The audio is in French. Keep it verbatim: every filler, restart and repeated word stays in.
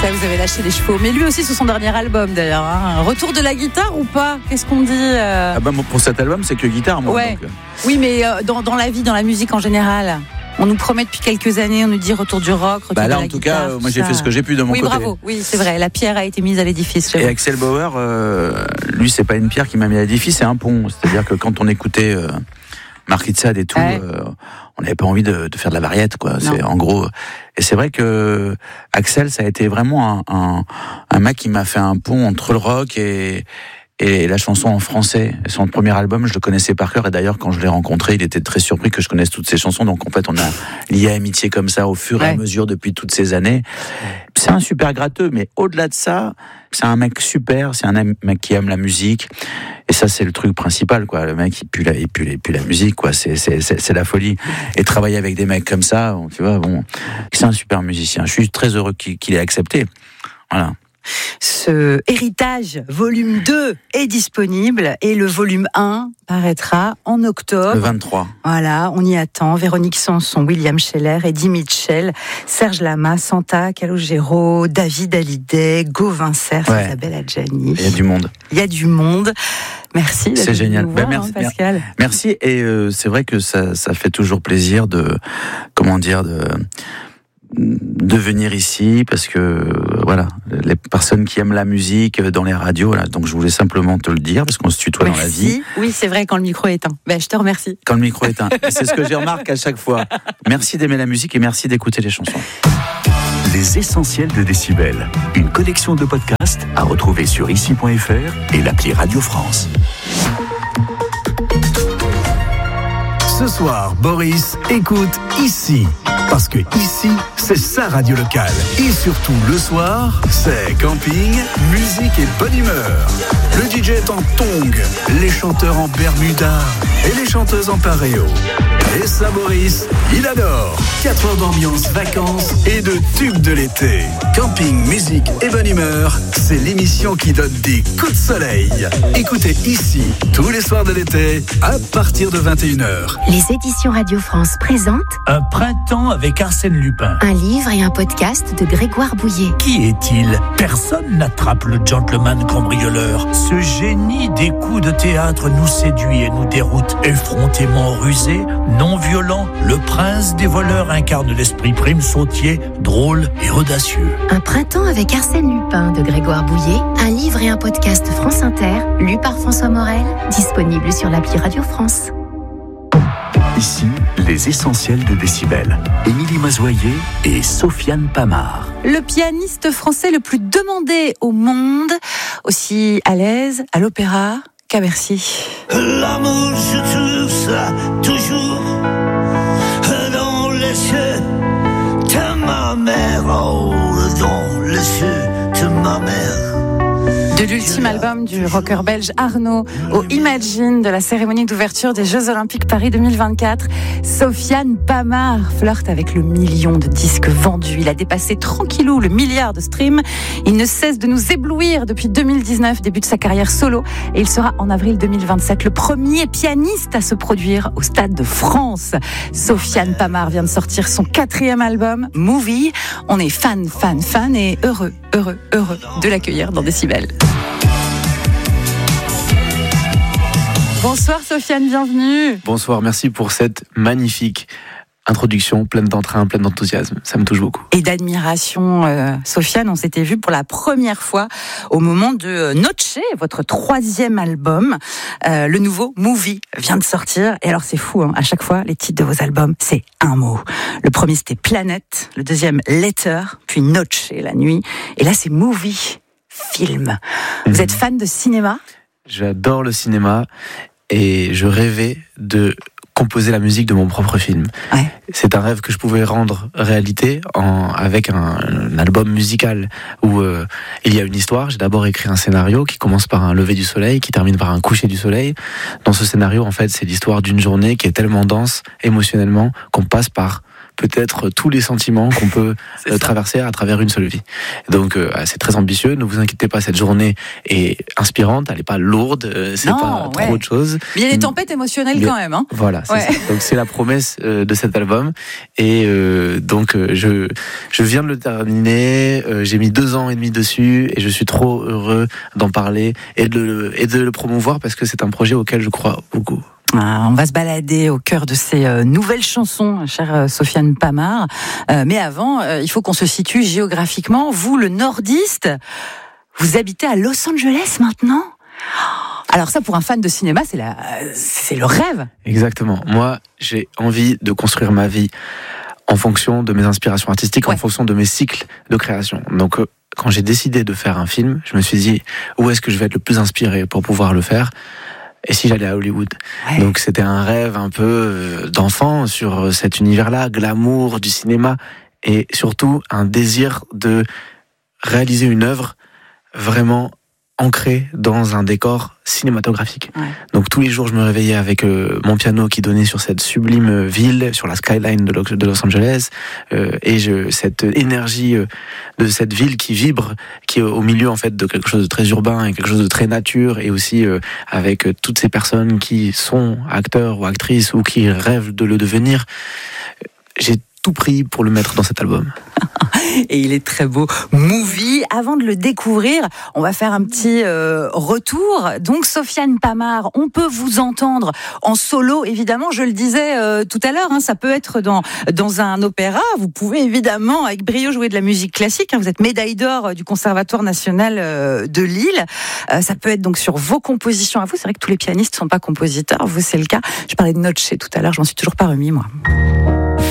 Ça, vous avez lâché les chevaux. Mais lui aussi, sur son dernier album, d'ailleurs. Hein. Retour de la guitare ou pas ? Qu'est-ce qu'on dit euh... ah bah, Pour cet album, c'est que guitare, moi. Ouais. Donc... Oui, mais euh, dans, dans la vie, dans la musique en général. On nous promet depuis quelques années, on nous dit retour du rock, retour bah là, de la en tout guitare, cas, tout moi j'ai ça. fait ce que j'ai pu de mon oui, côté. Oui, bravo. Oui, c'est vrai. La pierre a été mise à l'édifice. Et Axel Bauer, euh, lui, c'est pas une pierre qui m'a mis à l'édifice, c'est un pont. C'est-à-dire que quand on écoutait euh, Marquis de Sade et tout, ouais. euh, on n'avait pas envie de, de faire de la variette, quoi. C'est en gros. Et c'est vrai que Axel, ça a été vraiment un, un, un mec qui m'a fait un pont entre le rock et Et la chanson en français, son premier album, je le connaissais par cœur. Et d'ailleurs, quand je l'ai rencontré, il était très surpris que je connaisse toutes ses chansons. Donc en fait, on a lié amitié comme ça au fur et ouais. à mesure depuis toutes ces années. C'est un super gratteux, mais au-delà de ça, c'est un mec super. C'est un mec qui aime la musique. Et ça, c'est le truc principal, quoi. Le mec, il pue la, il pue, il pue la musique, quoi. C'est, c'est, c'est, c'est la folie. Et travailler avec des mecs comme ça, bon, tu vois, bon, c'est un super musicien. Je suis très heureux qu'il, qu'il ait accepté. Voilà. Ce héritage volume deux est disponible et le volume un paraîtra en octobre. Le vingt-trois. Voilà, on y attend. Véronique Sanson, William Scheller, Eddie Mitchell, Serge Lama, Santa Calogero, David Hallyday, Gauvin Cerf, ouais. Isabelle Adjani. Il y a du monde. Il y a du monde. Merci. C'est génial. Nous voir, ben, merci, hein, Pascal. Merci. Et euh, c'est vrai que ça, ça fait toujours plaisir de, comment dire, de... de venir ici parce que voilà, les personnes qui aiment la musique dans les radios, voilà, donc je voulais simplement te le dire parce qu'on se tutoie Merci. Dans la vie. Oui, c'est vrai, quand le micro est éteint. Ben, je te remercie. Quand le micro est éteint. C'est ce que j'ai remarqué à chaque fois. Merci d'aimer la musique et merci d'écouter les chansons. Les essentiels de Décibel, une collection de podcasts à retrouver sur ici point f r et l'appli Radio France. Ce soir, Boris écoute Ici. Parce que ici, c'est sa radio locale. Et surtout, le soir, c'est camping, musique et bonne humeur. Le D J est en tongs, les chanteurs en bermuda et les chanteuses en paréo. Et ça, Boris, il adore. quatre heures d'ambiance, vacances et de tubes de l'été. Camping, musique et bonne humeur, c'est l'émission qui donne des coups de soleil. Écoutez Ici, tous les soirs de l'été, à partir de vingt et une heures. Les éditions Radio France présentent Un printemps avec Arsène Lupin. Un livre et un podcast de Grégoire Bouillet. Qui est-il ? Personne n'attrape le gentleman cambrioleur. Ce génie des coups de théâtre nous séduit et nous déroute. Effrontément rusé, non violent, le prince des voleurs incarne l'esprit prime sautier, drôle et audacieux. Un printemps avec Arsène Lupin de Grégoire Bouillet. Un livre et un podcast France Inter, lu par François Morel, disponible sur l'appli Radio France. Ici, les essentiels de Décibel. Émilie Mazoyer et Sofiane Pamart. Le pianiste français le plus demandé au monde, aussi à l'aise à l'opéra qu'à Bercy. L'amour, je trouve ça toujours dans les cieux de ma mère, oh, dans les cieux de ma mère. De l'ultime album du rocker belge Arnaud au Imagine de la cérémonie d'ouverture des Jeux Olympiques Paris deux mille vingt-quatre, Sofiane Pamart flirte avec le million de disques vendus. Il a dépassé tranquillou le milliard de streams. Il ne cesse de nous éblouir depuis deux mille dix-neuf, début de sa carrière solo. Et il sera en avril deux mille vingt-sept le premier pianiste à se produire au Stade de France. Sofiane Pamart vient de sortir son quatrième album, Movie. On est fan, fan, fan et heureux, heureux, heureux de l'accueillir dans Décibel. Bonsoir Sofiane, bienvenue. Bonsoir, merci pour cette magnifique introduction, pleine d'entrain, pleine d'enthousiasme. Ça me touche beaucoup. Et d'admiration, euh, Sofiane, on s'était vu pour la première fois au moment de Noche, votre troisième album. Euh, le nouveau Movie vient de sortir. Et alors c'est fou, hein, à chaque fois, les titres de vos albums, c'est un mot. Le premier c'était Planète, le deuxième Letter, puis Noche, la nuit. Et là c'est Movie, film. Vous mmh. êtes fan de cinéma ? J'adore le cinéma et je rêvais de composer la musique de mon propre film. Ouais. C'est un rêve que je pouvais rendre réalité en, avec un, un album musical où euh, il y a une histoire. J'ai d'abord écrit un scénario qui commence par un lever du soleil, qui termine par un coucher du soleil. Dans ce scénario, en fait, c'est l'histoire d'une journée qui est tellement dense émotionnellement qu'on passe par peut-être tous les sentiments qu'on peut euh, traverser à travers une seule vie. Donc euh, c'est très ambitieux, ne vous inquiétez pas, cette journée est inspirante, elle n'est pas lourde, euh, c'est non, pas ouais. trop de choses. Mais il y a des tempêtes émotionnelles Mais, quand même. Hein. Voilà, c'est ouais. ça. Donc c'est la promesse euh, de cet album. Et euh, donc euh, je, je viens de le terminer, euh, j'ai mis deux ans et demi dessus et je suis trop heureux d'en parler et de, le, et de le promouvoir parce que c'est un projet auquel je crois beaucoup. Ah, on va se balader au cœur de ces euh, nouvelles chansons, chère euh, Sofiane Pamart. Euh, mais avant, euh, il faut qu'on se situe géographiquement. Vous, le nordiste, vous habitez à Los Angeles maintenant ? Alors ça, pour un fan de cinéma, c'est, la, c'est le rêve. Exactement. Moi, j'ai envie de construire ma vie en fonction de mes inspirations artistiques, ouais. en fonction de mes cycles de création. Donc, euh, quand j'ai décidé de faire un film, je me suis dit, où est-ce que je vais être le plus inspiré pour pouvoir le faire ? Et si j'allais à Hollywood ? Ouais. Donc c'était un rêve un peu d'enfant sur cet univers-là, glamour du cinéma, et surtout un désir de réaliser une œuvre vraiment ancrée dans un décor cinématographique. Ouais. Donc tous les jours, je me réveillais avec euh, mon piano qui donnait sur cette sublime ville, sur la skyline de, Lo- de Los Angeles, euh, et je, cette énergie euh, de cette ville qui vibre, qui est au milieu en fait de quelque chose de très urbain et quelque chose de très nature, et aussi euh, avec euh, toutes ces personnes qui sont acteurs ou actrices ou qui rêvent de le devenir. J'ai tout pris pour le mettre dans cet album. Et il est très beau. Movie. Avant de le découvrir, on va faire un petit euh, retour. Donc, Sofiane Pamart, on peut vous entendre en solo, évidemment. Je le disais euh, tout à l'heure, hein, ça peut être dans, dans un opéra. Vous pouvez évidemment, avec brio, jouer de la musique classique. Hein. Vous êtes médaille d'or du Conservatoire national euh, de Lille. Euh, ça peut être donc sur vos compositions à vous. C'est vrai que tous les pianistes ne sont pas compositeurs. Vous, c'est le cas. Je parlais de Noche tout à l'heure. Je m'en suis toujours pas remis, moi.